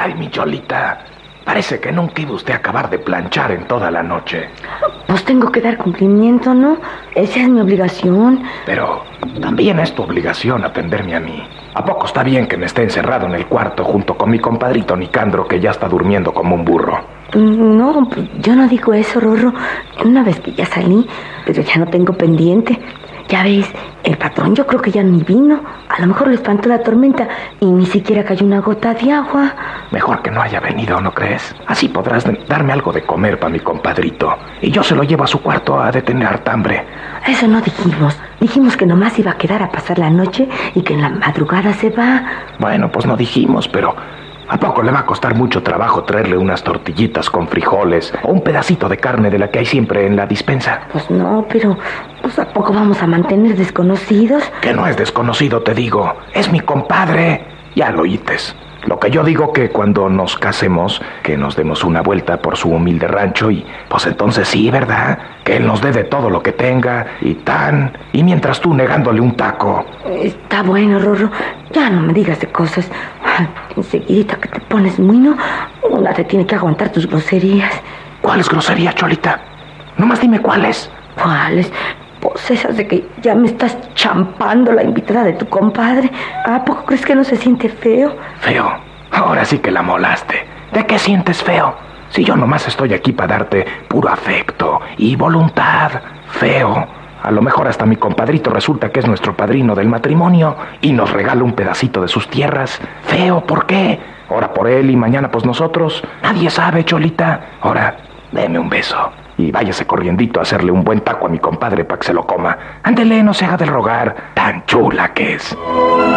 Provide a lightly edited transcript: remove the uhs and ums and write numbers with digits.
Ay, mi Cholita, parece que nunca iba usted a acabar de planchar en toda la noche. Pues tengo que dar cumplimiento, ¿no? Esa es mi obligación. Pero también es tu obligación atenderme a mí. ¿A poco está bien que me esté encerrado en el cuarto junto con mi compadrito Nicandro, que ya está durmiendo como un burro? No, pues yo no digo eso, Rorro. Una vez que ya salí, pero ya no tengo pendiente. Ya ves, el patrón yo creo que ya ni vino. A lo mejor le espantó la tormenta y ni siquiera cayó una gota de agua. Mejor que no haya venido, ¿no crees? Así podrás darme algo de comer para mi compadrito. Y yo se lo llevo a su cuarto a detener hartambre. Eso no dijimos. Dijimos que nomás iba a quedar a pasar la noche y que en la madrugada se va. Bueno, pues no dijimos, pero ¿a poco le va a costar mucho trabajo traerle unas tortillitas con frijoles o un pedacito de carne de la que hay siempre en la dispensa? Pues no, pero ¿pues a poco vamos a mantener desconocidos? Que no es desconocido, te digo. Es mi compadre. Ya lo oítes. Lo que yo digo que cuando nos casemos, que nos demos una vuelta por su humilde rancho y pues entonces sí, ¿verdad? Que él nos dé de todo lo que tenga y mientras tú negándole un taco. Está bueno, Rorro. Ya no me digas de cosas. Enseguidita que te pones muy, ¿no? Una te tiene que aguantar tus groserías. ¿Cuáles groserías, Cholita? Nomás dime cuáles. ¿Cuáles? Pues esas de que ya me estás champando la invitada de tu compadre. ¿A poco crees que no se siente feo? ¿Feo? Ahora sí que la molaste. ¿De qué sientes feo? Si yo nomás estoy aquí para darte puro afecto y voluntad. Feo. A lo mejor hasta mi compadrito resulta que es nuestro padrino del matrimonio y nos regala un pedacito de sus tierras. Feo, ¿por qué? Ahora por él y mañana pues nosotros. Nadie sabe, Cholita. Ahora, deme un beso. Y váyase corriendito a hacerle un buen taco a mi compadre para que se lo coma. Ándele, no se haga del rogar. Tan chula que es.